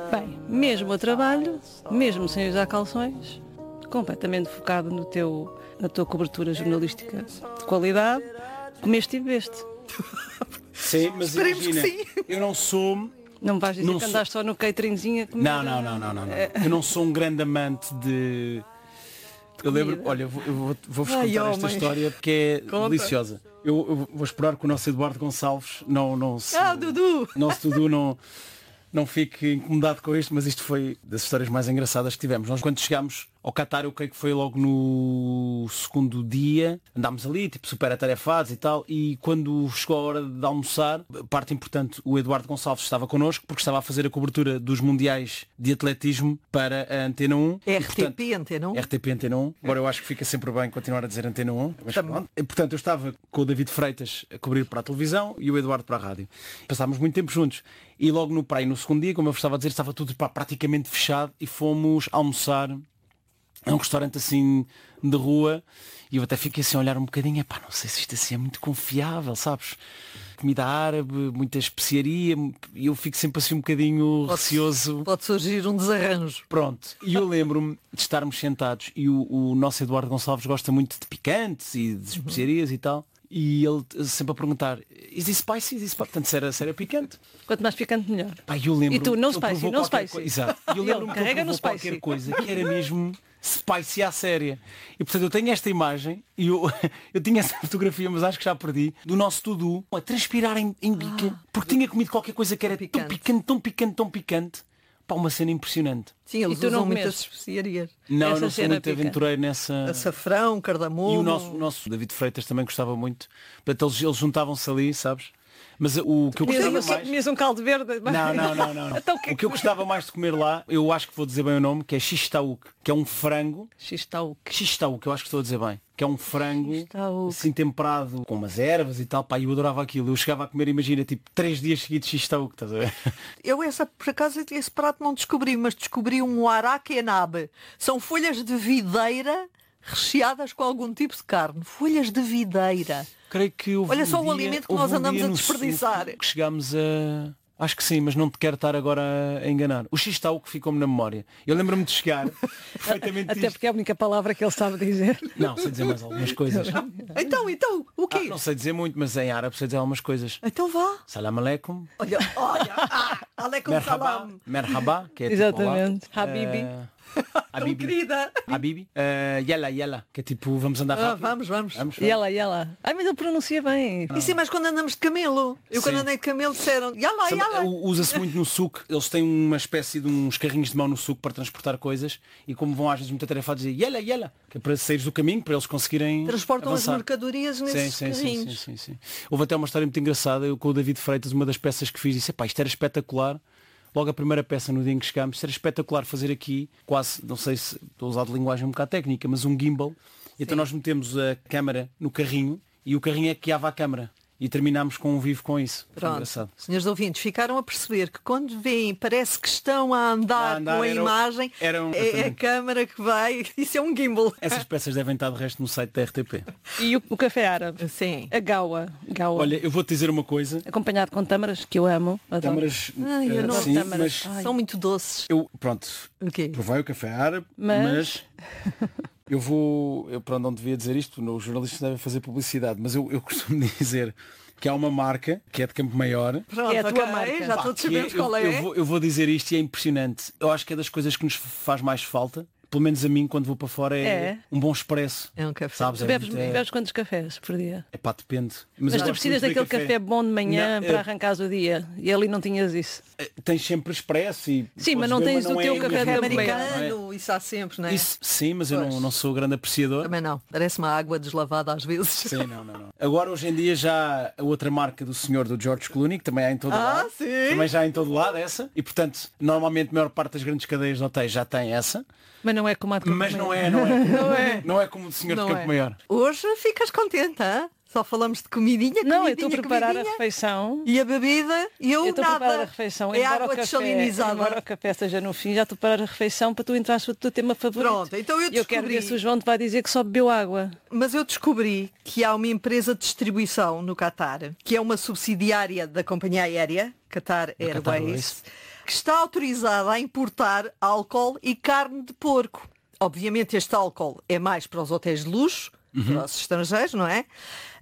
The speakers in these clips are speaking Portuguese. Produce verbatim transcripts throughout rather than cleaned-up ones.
Bem, mesmo a trabalho, mesmo sem usar calções, completamente focado no teu, na tua cobertura jornalística de qualidade, comeste e bebeste. Sim, mas Esperemos imagina, que sim. eu não sou... Não me vais dizer Não que sou- andaste só no cateringzinho a comer. Não, não, não, não, não, não. Eu não sou um grande amante de... Eu lembro, Comida. olha, eu vou- eu vou- vou-vos Ai, contar esta homem. história porque é Conta. deliciosa. Eu, eu vou esperar que o nosso Eduardo Gonçalves não, não se... Ah, Dudu! Nosso Dudu não, não fique incomodado com isto, mas isto foi das histórias mais engraçadas que tivemos. Nós quando chegámos ao Qatar, eu creio que foi logo no segundo dia, andámos ali, tipo super atarefados e tal, e quando chegou a hora de almoçar, parte importante, o Eduardo Gonçalves estava connosco, porque estava a fazer a cobertura dos Mundiais de Atletismo para a Antena um. E, R T P, portanto, Antena um. R T P Antena um, embora eu acho que fica sempre bem continuar a dizer Antena um, mas Também. pronto. E, portanto, eu estava com o David Freitas a cobrir para a televisão e o Eduardo para a rádio. Passámos muito tempo juntos. E logo no praia, no segundo dia, como eu vos estava a dizer, estava tudo pá, praticamente fechado e fomos almoçar a um restaurante assim de rua e eu até fiquei assim a olhar um bocadinho, epá, não sei se isto assim é muito confiável, sabes? Comida árabe, muita especiaria, e eu fico sempre assim um bocadinho Pode- receoso. Pode surgir um desarranjo. Pronto, e eu lembro-me de estarmos sentados e o, o nosso Eduardo Gonçalves gosta muito de picantes e de especiarias e tal. E ele sempre a perguntar, is it spicy? Is it spicy? Portanto, se era, se era picante. Quanto mais picante, melhor. Pá, eu lembro E tu, não que ele spicy, provou não qualquer spicy. coi- Exato. E eu Ele lembro-me que ele carrega no provou spicy. qualquer coisa que era mesmo spicy à séria. E portanto eu tenho esta imagem e eu, eu tinha essa fotografia, mas acho que já perdi, do nosso Dudu a transpirar em, em bica, porque tinha comido qualquer coisa que era tão Picante. picante, tão picante, tão picante. Pá, uma cena impressionante. Sim, eles E tu usam não muitas comeste? especiarias. Não, eu Essa não sou cena muito pica. aventureiro nessa... Açafrão, cardamomo. E o nosso, o nosso David Freitas também gostava muito. Portanto, eles, eles juntavam-se ali, sabes? Mas o que eu Comias, gostava um- mais... comias um caldo verde. Não, não, não, não. Então, o que é O que eu gostava mais de comer lá, eu acho que vou dizer bem o nome, que é xistaúque, que é um frango. Xistaúque. Xistaúque, eu acho que estou a dizer bem. Que é um frango Xistaúque. assim temperado com umas ervas e tal. Pá, eu adorava aquilo. Eu chegava a comer, imagina, tipo, três dias seguidos xistaúque, estás a ver? Eu essa, por acaso, esse prato não descobri, mas descobri um araquenabe. São folhas de videira recheadas com algum tipo de carne. Folhas de videira. Creio que houve Olha um só o dia- alimento que houve nós um andamos dia a no desperdiçar. sul que chegámos a... Acho que sim, mas não te quero estar agora a enganar. O xistaúque ficou-me na memória. Eu lembro-me de chegar perfeitamente Até disto. porque é a única palavra que ele sabe dizer. Não, sei dizer mais algumas coisas. Então, então, o Ah, quê? não sei dizer muito, mas em árabe sei dizer algumas coisas. Então vá. Salam aleikum, Olha, olha. Ah, aleikum merhaba, salam. merhaba, que é tipo Exatamente. olá. Habibi. Eh, Tão Habibi. querida. Habibi. Eh, yala, yala, que é tipo, vamos andar Ah, rápido. vamos, vamos. Vamos, E ela, e ela. Ai, mas ele pronuncia bem. E sim, mas quando andamos de camelo? Eu quando Sim. andei de camelo disseram, yala, Sabe, yala. Usa-se muito no suco. Eles têm uma espécie de uns carrinhos de mão no suco para transportar coisas e como vão às vezes muito atarefados dizem yala, yala, que é para sair do caminho, para eles conseguirem Transportam avançar. as mercadorias Sim, nesses sim, sim, sim, carrinhos. sim, sim. Houve até uma história muito engraçada. Eu com o David Freitas, uma das peças que fiz, disse, pá, isto era espetacular. Logo a primeira peça no dia em que chegámos, isto era espetacular fazer aqui, quase, não sei se estou a usar de linguagem um bocado técnica, mas um gimbal. Então nós metemos a câmara no carrinho e o carrinho é que guiava a câmara. E terminámos com um vivo com isso. Foi Pronto, engraçado. senhores ouvintes, ficaram a perceber que quando veem, parece que estão a andar, A andar, com a era o- imagem, era um- é a exatamente. câmara que vai, isso é um gimbal. Essas peças devem estar de resto no site da R T P. E o, o café árabe. Sim. A gaua. gaua. Olha, eu vou-te dizer uma coisa. Acompanhado com tâmaras, que eu amo. Adoro. Câmaras, Ai, eu eh, não- sim, Tâmaras. mas Ai. São muito doces. eu, pronto, O quê? provei o café árabe, Mas- mas, eu vou, eu pronto, não devia dizer isto, os jornalistas devem fazer publicidade, mas eu, eu costumo dizer que há uma marca que é de Campo Maior. Pronto, É a tua ok, marca. já Pá, todos que é- sabemos qual eu, é. eu vou, eu vou dizer isto e é impressionante. Eu acho que é das coisas que nos faz mais falta. Pelo menos a mim, quando vou para fora, é, É. um bom expresso. É um café. Sabes? Tu É, bebes, é, bebes quantos cafés por dia? é pá, depende. Mas eu tu gosto precisas muito de daquele café. bom de manhã Não, para é- arrancares o dia. E ali não tinhas isso. Eh, Tens sempre expresso e Sim, mas podes não beber, tens o é teu a café mesma da coisa, manhã. não é? Americano, isso há sempre, não é? Isso, sim, mas eu Pois. não, não sou grande apreciador. Também não. Parece-me a água deslavada às vezes. Sim, não, não, não. Agora hoje em dia já a outra marca do senhor do George Clooney, que também há em todo Ah, lado. sim. Também já há em todo lado essa. E portanto, normalmente a maior parte das grandes cadeias de hotéis já tem essa. Mas não é como a de Mas Campo não Maior. é, não é. Não é. Não é como o senhor Não de Campo é. Maior. Hoje ficas contente, hã? Só falamos de comidinha, Não, eu comidinha, estou a preparar a comidinha. refeição. E a bebida, e eu, Eu estou a preparar a nada. refeição. É embora água o café, desalinizada. embora o café seja no fim, já estou a preparar a refeição para tu entrar no teu tema favorito. Pronto, então eu E eu quero descobri. ver se o João te vai dizer que só bebeu água. Mas eu descobri que há uma empresa de distribuição no Qatar, que é uma subsidiária da companhia aérea, Qatar Qatar Airways, Airways. que está autorizada a importar álcool e carne de porco. Obviamente este álcool é mais para os hotéis de luxo, uhum. para os estrangeiros, não é?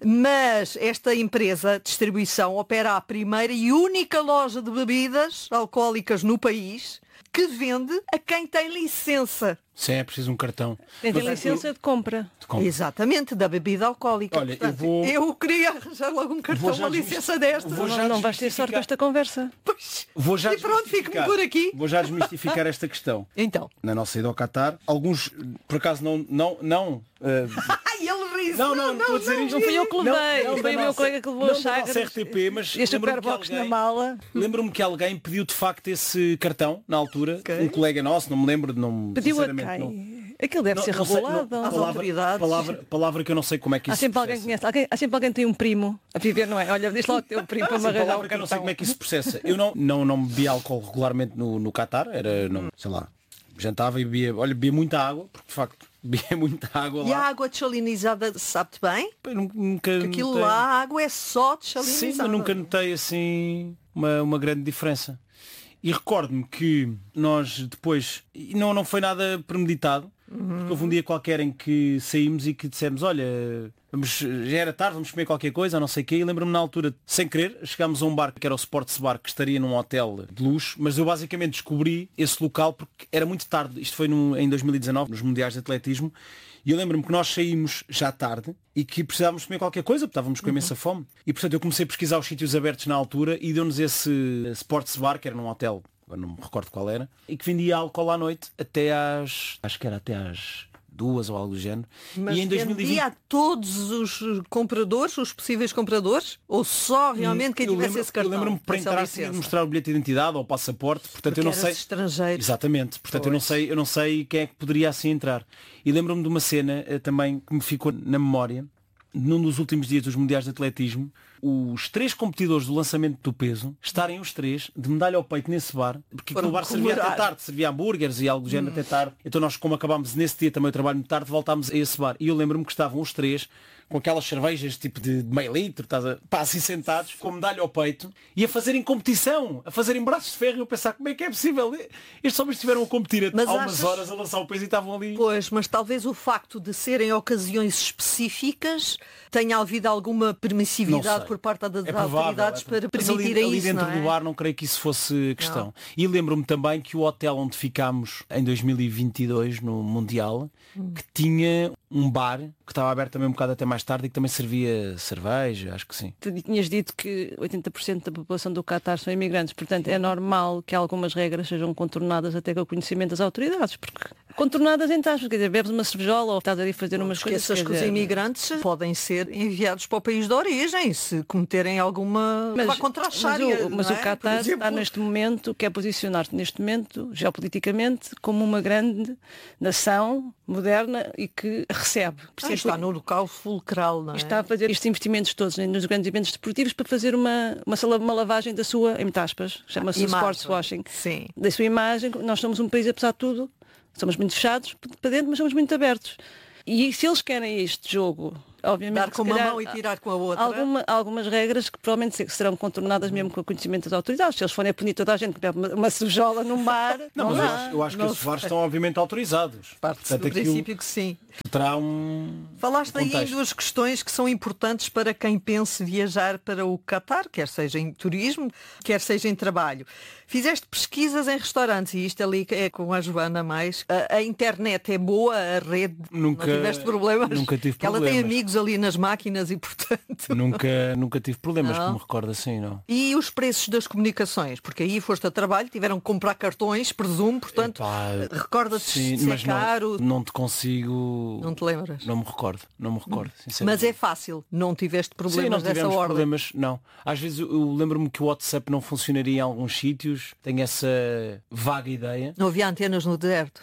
Mas esta empresa de distribuição opera a primeira e única loja de bebidas alcoólicas no país que vende a quem tem licença. Sim, é preciso um cartão. Tem licença de compra. de compra. Exatamente, da bebida alcoólica. Olha, Portanto, eu vou... eu queria arranjar logo um cartão, uma licença desta. Vou já Não, não vais ter sorte com esta conversa. Pois. Vou já E pronto, fico-me por aqui. Vou já desmistificar esta questão. Então. Na nossa ida ao Qatar, alguns, por acaso, não... não, não uh... Ai, ele ri. Não, não, não estou a dizer isto. Não fui eu que levei, Não, não, foi da o meu nossa- colega que levou não as da nossa chagras. R T P, mas Este lembro-me que superbox na alguém- mala. Lembro-me que alguém pediu de facto esse cartão na altura. Ok. Um colega nosso, não me lembro, não Pediu a sinceramente, não- quem? Aquilo deve não- ser não sei, não- regulado. Às palavra, autoridades. palavra, palavra que eu não sei como é que Há isso sempre se alguém que processa. conhece. Alguém, há sempre alguém que tem um primo a viver, não é? Olha, diz logo que teu primo para me Sim, arranjar palavra um que eu não sei cartão. como é que isso se processa. Eu não, não, não bebi álcool regularmente no, no Qatar, era, não, sei lá, jantava e bebia, olha, bebia muita água, porque de facto bebia muita água E a lá. água desalinizada sabe-te bem? Eu nu- nunca Porque aquilo notei- lá, a água é só Sim, desalinizada. mas nunca notei assim uma, uma grande diferença. E recordo-me que nós depois, e não, não foi nada premeditado, porque houve um dia qualquer em que saímos e que dissemos, olha, vamos, já era tarde, vamos comer qualquer coisa, não sei o quê, e lembro-me na altura, sem querer, chegámos a um bar que era o Sports Bar, que estaria num hotel de luxo, mas eu basicamente descobri esse local porque era muito tarde, isto foi no, em dois mil e dezanove, nos Mundiais de Atletismo, e eu lembro-me que nós saímos já tarde e que precisávamos comer qualquer coisa, porque estávamos com imensa fome. E portanto eu comecei a pesquisar os sítios abertos na altura e deu-nos esse Sports Bar, que era num hotel, agora não me recordo qual era, e que vendia álcool à noite até às, acho que era até às duas ou algo do género. Mas e em dois mil e vinte vendia a todos os compradores, os possíveis compradores? Ou só realmente quem eu tivesse lembro- esse cartão? Eu lembro-me para essa entrar licença? tinha de mostrar o bilhete de identidade ou o passaporte, portanto Porque eu não eras sei. estrangeiro. Exatamente, portanto eu não Pois. sei, eu não sei quem é que poderia assim entrar. E lembro-me de uma cena eh, também que me ficou na memória, num dos últimos dias dos Mundiais de Atletismo, os três competidores do lançamento do peso estarem os três de medalha ao peito nesse bar, porque Foram aquele bar servia até comemorar. tarde, servia hambúrgueres e algo do Hum. género até tarde. Então nós, como acabámos nesse dia também o trabalho muito tarde, voltámos a esse bar. E eu lembro-me que estavam os três com aquelas cervejas tipo de meio litro, estás a... pá, assim sentados, com medalha ao peito, e a fazerem competição, a fazerem braços de ferro, e eu pensar, como é que é possível? Estes homens estiveram a competir Mas há umas achas- horas a lançar o peso e estavam ali. Pois, mas talvez o facto de serem ocasiões específicas tenha havido alguma Não permissividade sei. por parte das É provável, autoridades é para Mas ali- permitirem ali isso, dentro não é? do bar não creio que isso fosse questão. E lembro-me também que o hotel onde ficámos em dois mil e vinte e dois no Mundial, Hum. que tinha um bar que estava aberto também um bocado até mais tarde e que também servia cerveja, acho que sim. Tu tinhas dito que oitenta por cento da população do Qatar são imigrantes, portanto é normal que algumas regras sejam contornadas até com o conhecimento das autoridades, porque contornadas em taxas, quer dizer, bebes uma cervejola ou estás ali a fazer umas coisas. Esqueças quer que os dizer, imigrantes podem ser enviados para o país de origem se cometerem alguma vá contra a mas Sharia, o, mas não o é? Qatar Por exemplo. está neste momento, quer posicionar-se neste momento, geopoliticamente, como uma grande nação moderna e que recebe. Por Ah, exemplo, está no local fulcral, não é? está a fazer estes investimentos todos nos grandes eventos desportivos para fazer uma, uma, sala- uma lavagem da sua, entre aspas, chama-se Imagem. sports washing, Sim. da sua imagem. Nós somos um país, apesar de tudo, somos muito fechados para dentro, mas somos muito abertos. E se eles querem este jogo, obviamente, Dar que com se uma calhar, mão e tirar com a outra. Alguma, algumas regras que provavelmente se- serão contornadas mesmo com o conhecimento das autoridades. Se eles forem a punir toda a gente que bebe uma, uma cervejola num bar, Não, não, mas eu dá. acho, eu acho que não esses bares estão obviamente autorizados. Parte-se Portanto, do aquilo princípio que sim. terá um Falaste um aí em contexto. duas questões que são importantes para quem pense viajar para o Qatar, quer seja em turismo, quer seja em trabalho. Fizeste pesquisas em restaurantes e isto ali é com a Joana mais. A, a internet é boa, a rede, Nunca- não tiveste problemas? nunca tive Que ela tem problemas. amigos ali nas máquinas e portanto... Nunca, nunca tive problemas, Não. que me recordo assim, não. E os preços das comunicações? Porque aí foste a trabalho, tiveram que comprar cartões, presumo, portanto, Epá, recorda-te sim, se é mas não- caro, não, te consigo. não te lembras? Não me recordo, não me recordo, Mas sinceramente. é fácil, não tiveste Sim, não problemas dessa tivemos ordem. problemas, não. Às vezes eu, eu lembro-me que o WhatsApp não funcionaria em alguns sítios, tenho essa vaga ideia. Não havia antenas no deserto.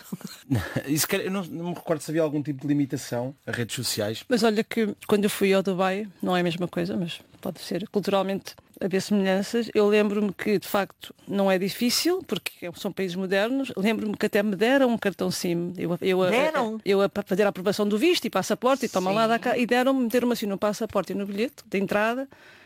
E se calhar- eu não, não me recordo se havia algum tipo de limitação a redes sociais. Mas olha que quando eu fui ao Dubai, não é a mesma coisa, mas pode ser culturalmente haver semelhanças. Eu lembro-me que de facto não é difícil, porque são países modernos. Lembro-me que até me deram um cartão SIM. Eu, eu, Deram? eu, eu a fazer a aprovação do visto e passaporte e toma Sim. lá, dá cá, e deram-me, meteram-me assim no passaporte e no bilhete de entrada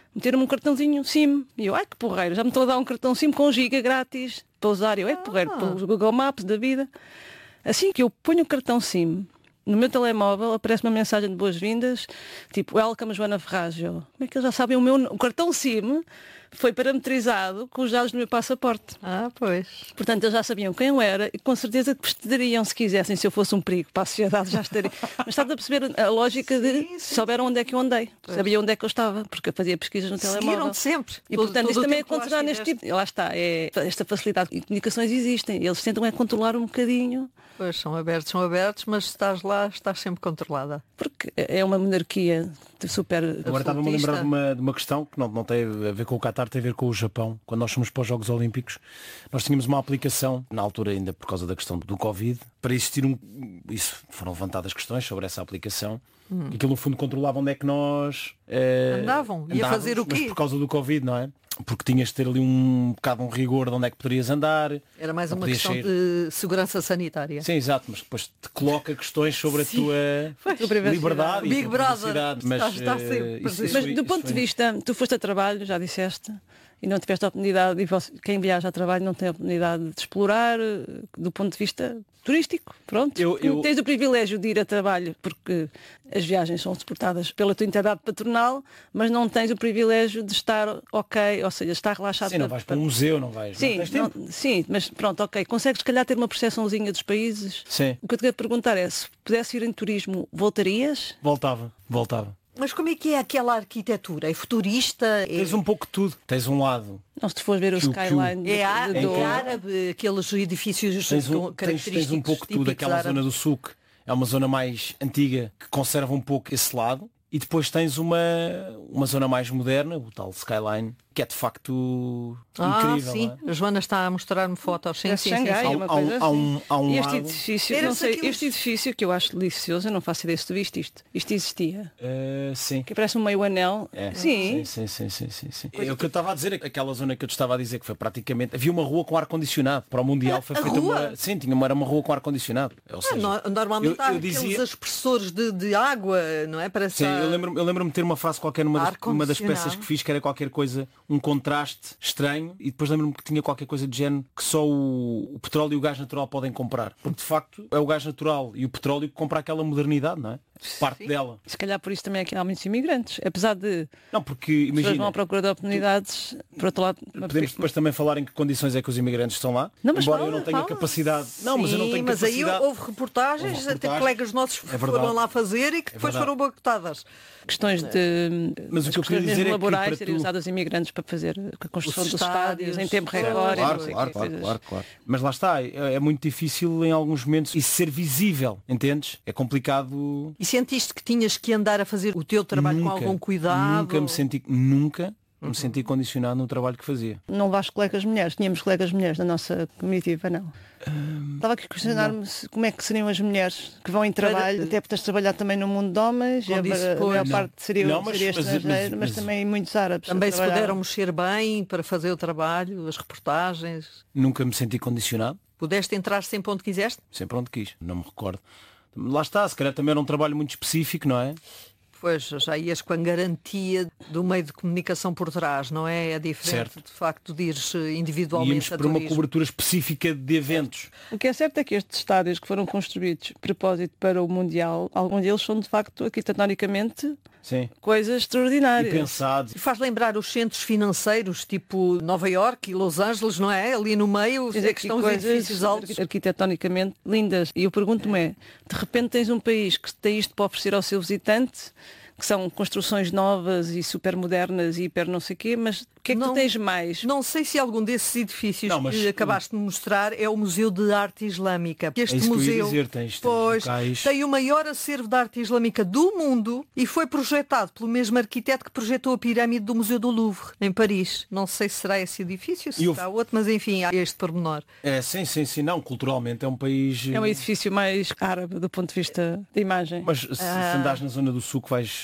meteram-me um cartãozinho SIM. E eu, ai que porreiro, já me estou a dar um cartão SIM com giga grátis para usar. E eu, é que porreiro, pelos Google Maps da vida. Assim que eu ponho o cartão SIM no meu telemóvel, aparece uma mensagem de boas-vindas, tipo, welcome Joana Ferraz. Eu, como é que eles já sabem o meu o cartão SIM foi parametrizado com os dados do meu passaporte. Ah, pois. Portanto, eles já sabiam quem eu era e com certeza que prestariam se quisessem, se eu fosse um perigo para a sociedade, já estaria. Mas estás a perceber a lógica de Sim, sim. souberam onde é que eu andei, pois. Sabiam onde é que eu estava, porque eu fazia pesquisas no telemóvel. Seguiram-te sempre. E todo, portanto, todo isto também é tempo lá controlar neste estiveste. tipo. Lá está, é, esta facilidade de comunicações existem. Eles tentam é controlar um bocadinho. Pois, são abertos, são abertos, mas se estás lá, estás sempre controlada. Porque é uma monarquia super. Agora estava-me a lembrar de uma, de uma questão que não, não tem a ver com o Qatar, tem a ver com o Japão. Quando nós fomos para os Jogos Olímpicos, nós tínhamos uma aplicação, na altura ainda por causa da questão do Covid, para existir um... Isso, foram levantadas questões sobre essa aplicação. Hum. Aquilo no fundo controlava onde é que nós... Eh, Andavam. Ia fazer o quê? Mas por causa do Covid, não é? Porque tinhas de ter ali um bocado um rigor de onde é que poderias andar. Era mais uma podias questão sair. de segurança sanitária. Sim, exato, mas depois te coloca questões sobre Sim. a tua Pois. liberdade e Big a tua Brother. privacidade. Mas, Está- está sempre eh, isso- presente. isso Mas foi- do isso ponto de foi- vista, tu foste a trabalho, já disseste, e não tiveste a oportunidade, e você- quem viaja a trabalho não tem a oportunidade de explorar, eh, do ponto de vista turístico, pronto. Eu- eu- Tens o privilégio de ir a trabalho, porque as viagens são suportadas pela tua entidade patronal, mas não tens o privilégio de estar ok, ou seja, estar relaxado. Sim, não vais para um museu, não vais. Sim, não tens não- tempo. sim, mas pronto, ok. Consegues, se calhar, ter uma percepçãozinha dos países? Sim. O que eu te quero perguntar é, se pudesse ir em turismo, voltarias? Voltava, voltava. Mas como é que é aquela arquitetura? É futurista? É, Tens um pouco de tudo. Tens um lado. Não, se tu fores ver o Piu, piu. skyline é, de- á- de- é do- árabe, aqueles edifícios Tens um, com- tens, característicos. tens um pouco de tudo. típicos Aquela árabes. zona do Suc é uma zona mais antiga que conserva um pouco esse lado. E depois tens uma, uma zona mais moderna, o tal skyline, que é de facto Ah, incrível. sim. não é? A Joana está a mostrar-me fotos. Sim, É sim, sim, Xangai, sim. uma Há um- coisa há um- assim. há um E este lado- edifício, Era-se não sei, aqueles- este edifício que eu acho delicioso, eu não faço ideia se tu viste isto. Isto existia. Eh, sim. Que parece um meio anel. É. Sim. Sim, sim, sim, sim, sim, sim. É o que eu estava a dizer, aquela zona que eu te estava a dizer, que foi praticamente. Havia uma rua com ar-condicionado. Para o Mundial foi A feita rua? uma. Sim, tinha uma, era uma rua com ar-condicionado. Ou Ah, seja, no- normalmente eu- há eu aqueles dizia- expressores de, de água, não é? Para Sim, eu lembro-me eu lembro-me de ter uma fase qualquer numa das, numa das Ar-condicionado. peças que fiz que era qualquer coisa, um contraste estranho, e depois lembro-me que tinha qualquer coisa de género que só o, o petróleo e o gás natural podem comprar. Porque de facto é o gás natural e o petróleo que compra aquela modernidade, não é? Parte dela. Se calhar por isso também é que há muitos imigrantes. Apesar de Não, porque as pessoas vão imagina, à procura de oportunidades, por outro lado... uma- podemos depois também falar em que condições é que os imigrantes estão lá. Não, mas embora fala, eu não tenha fala. capacidade. Não, mas eu não Sim, tenho mas aí capacidade. houve reportagens, Houve até reportagens. colegas nossos É foram verdade. lá fazer e que É depois verdade. foram boicotadas. questões de Mas o as que eu queria questões dizer é que laborais para serem tu- usadas imigrantes para fazer a construção Os dos estádios, estádios em tempo claro, recorde. e Claro, não sei claro, quê, claro, coisas. claro, claro. Mas lá está, é, é muito difícil em alguns momentos isso ser visível, entendes? É complicado. E sentiste que tinhas que andar a fazer o teu trabalho nunca, com algum cuidado? Nunca me senti, nunca me senti condicionado no trabalho que fazia. Não levaste colegas mulheres, tínhamos colegas mulheres na nossa comitiva, não. Estava aqui a questionar-me se- como é que seriam as mulheres que vão em trabalho, até porque tens trabalhado também no mundo de homens, e a, Como disse, a pois. maior Não. parte seria, Não, mas- seria mas- estrangeiro, mas, mas- também muitos árabes. a Também se trabalhar. puderam mexer bem para fazer o trabalho, as reportagens. Nunca me senti condicionado, Pudeste entrar sempre onde quiseste? sempre onde quis, não me recordo. Lá está, se calhar também era um trabalho muito específico, não é? Pois, já ias com a garantia do meio de comunicação por trás, não é? É diferente, Certo. de facto, de ires eh, Íamos individualmente a para uma turismo. cobertura específica de eventos. O que é certo é que estes estádios que foram construídos de propósito para o Mundial, alguns deles são de facto arquitetonicamente Sim. coisas E extraordinárias. pensados. Faz lembrar os centros financeiros, tipo Nova York e Los Angeles, não é? Ali no meio Quer é dizer, que que estão os coisas edifícios altos. arquitetonicamente lindas. E eu pergunto-me é, de repente tens um país que tem isto para oferecer ao seu visitante, que são construções novas e super modernas e hiper não sei quê, mas o que é que Não- tu tens mais? Não sei se algum desses edifícios Não, mas- que acabaste de mostrar é o Museu de Arte Islâmica. Este É isso que eu ia museu dizer, tens- tens pois, locais- tem o maior acervo de arte islâmica do mundo e foi projetado pelo mesmo arquiteto que projetou a pirâmide do Museu do Louvre, em Paris. Não sei se será esse edifício, se E o- será outro, mas enfim, há este pormenor. É, sim, sim, sim, não, culturalmente é um país. É um edifício mais árabe do ponto de vista da imagem. Mas se, Ah. se andares na zona do sul vais,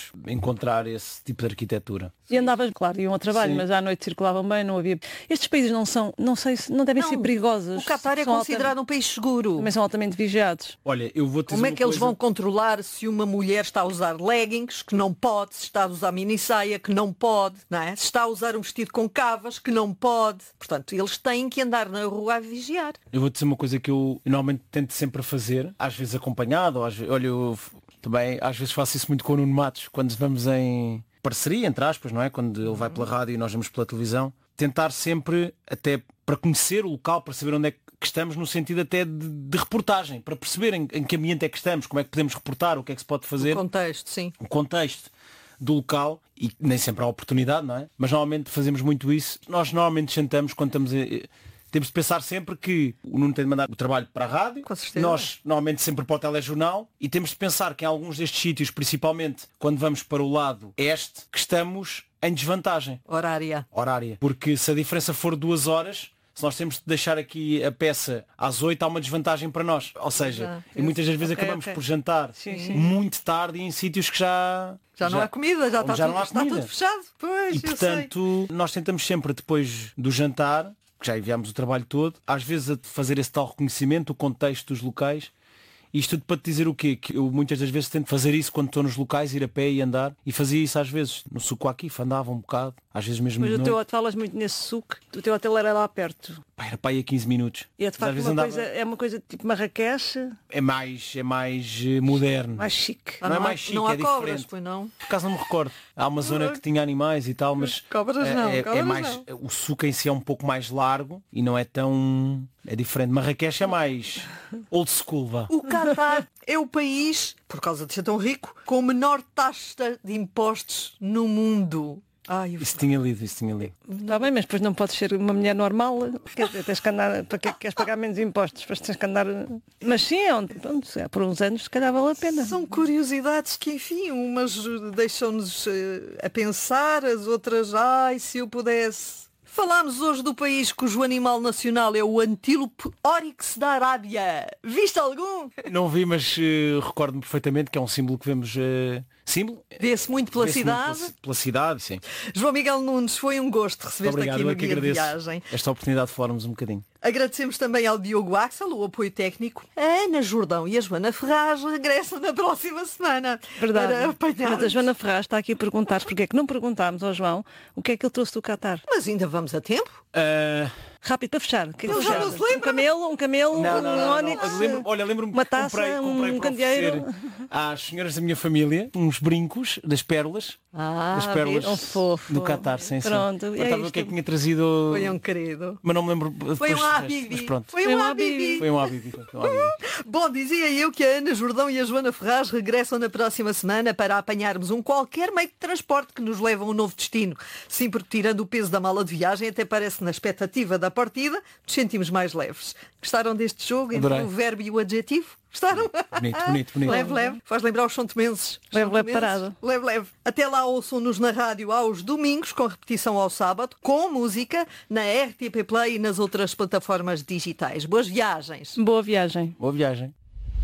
conseguimos encontrar esse tipo de arquitetura. E andavas, claro, iam ao trabalho, Sim. mas à noite circulavam bem, não havia... Estes países não são, não sei se, não devem Não, ser perigosos. O Qatar é São considerado altamente- um país seguro. Também são altamente vigiados. Olha, eu vou te Como dizer é uma que eles coisa- vão controlar se uma mulher está a usar leggings, que não pode, se está a usar mini saia, que não pode, não é? Se está a usar um vestido com cavas, que não pode. Portanto, eles têm que andar na rua a vigiar. Eu vou dizer uma coisa que eu normalmente tento sempre fazer, às vezes acompanhado, às vezes, olha, eu também às vezes faço isso muito com o Nuno Matos, quando vamos em parceria, entre aspas, não é? Quando ele vai pela rádio e nós vamos pela televisão, tentar sempre, até para conhecer o local, para saber onde é que estamos, no sentido até de, de reportagem, para perceber em, em que ambiente é que estamos, como é que podemos reportar, o que é que se pode fazer, O contexto, sim. o contexto do local, e nem sempre há oportunidade, não é? Mas normalmente fazemos muito isso. Nós normalmente sentamos quando estamos a... Temos de pensar sempre que o Nuno tem de mandar o trabalho para a rádio, Com certeza. nós normalmente sempre para o telejornal, e temos de pensar que em alguns destes sítios, principalmente quando vamos para o lado este, que estamos em desvantagem Horária. horária. Porque se a diferença for duas horas, se nós temos de deixar aqui a peça às oito, há uma desvantagem para nós. Ou seja, Exato. e muitas das vezes Ok, acabamos ok. por jantar Sim, sim. muito tarde e em sítios que já... Já não há comida, já, onde está, já tudo, não há está comida. tudo fechado. Pois, E eu sei. portanto, nós tentamos sempre, depois do jantar, que já enviámos o trabalho todo, às vezes a fazer esse tal reconhecimento, o contexto dos locais. Isto tudo para te dizer o quê? Que eu muitas das vezes tento fazer isso quando estou nos locais, ir a pé e andar. E fazia isso às vezes. No suco aqui, andava um bocado. Às vezes mesmo Mas de o noite. teu, falas muito nesse suco, o teu hotel era lá perto. Pá, era para aí a quinze minutos. E é de Mas facto às vezes uma andava- coisa, é uma coisa tipo Marrakech, É mais, é mais eh, moderno. mais chique. Ah, não é há- mais chique, não há é cobras, diferente. pois não. Por acaso não me recordo. Há uma zona que tinha animais e tal, mas Cobras é, não, é- é cobras mais, não. o suco em si é um pouco mais largo e não é tão... É diferente. Marrakech é mais old school, vá. O Qatar é o país, por causa de ser tão rico, com menor taxa de impostos no mundo. Ai, eu- Isso tinha lido, isso tinha lido. Está bem, mas depois não podes ser uma mulher normal. Quer dizer, tens que andar, para que é que queres pagar menos impostos? Depois tens que andar. Mas sim, é onde, pronto, se é por uns anos se calhar vale a pena. São curiosidades que, enfim, umas eh, deixam-nos eh, a pensar, as outras, ai, se eu pudesse. Falámos hoje do país cujo animal nacional é o antílope Oryx da Arábia. Viste algum? Não vi, mas eh, recordo-me perfeitamente que é um símbolo que vemos... eh, símbolo? Vê-se muito pela Vê-se muito cidade. Pela, pela cidade, sim. João Miguel Nunes, foi um gosto Muito receber-te obrigado, aqui eu no é que Guia de agradeço Viagem. esta oportunidade de falarmos um bocadinho. Agradecemos também ao Diogo Axel, o apoio técnico. A Ana Jordão e a Joana Ferraz regressam na próxima semana. Verdade. Para apanhar. Mas a Joana Ferraz está aqui a perguntar porque é que não perguntámos ao João o que é que ele trouxe do Qatar. Mas ainda vamos a tempo. Ah, Rápido para fechar. O que é que Ele já trouxeste? não se lembra. Um camelo, um camelo, Não, não, um não, não. ónix, Lembro- olha, lembro-me uma que taça, comprei, comprei um para candeeiro. oferecer às senhoras da minha família uns brincos das pérolas. Ah, das pérolas um fofo. do Qatar, sim, sim. Pronto, Eu é estava a ver o que é isto. que tinha trazido. Foi um querido. Mas não me lembro. Foi depois um do resto, Habibi. Mas pronto. Foi Foi um um Habibi. Foi um Habibi. Foi um Habibi. Bom, dizia eu que a Ana Jordão e a Joana Ferraz regressam na próxima semana para apanharmos um qualquer meio de transporte que nos leva a um novo destino. Sim, porque tirando o peso da mala de viagem, até parece que na expectativa da partida nos sentimos mais leves. Gostaram deste jogo entre Adorei. o verbo e o adjetivo? Gostaram? Bonito, bonito, bonito. Leve, leve. Faz lembrar os são-tomenses. Leve, leve, São-tomenses. parado. Leve, leve. Até lá ouçam-nos na rádio aos domingos, com repetição ao sábado, com música, na R T P Play e nas outras plataformas digitais. Boas viagens. Boa viagem. Boa viagem.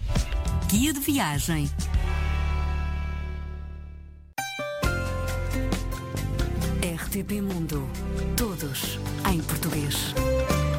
Guia de Viagem. R T P Mundo. Todos em português.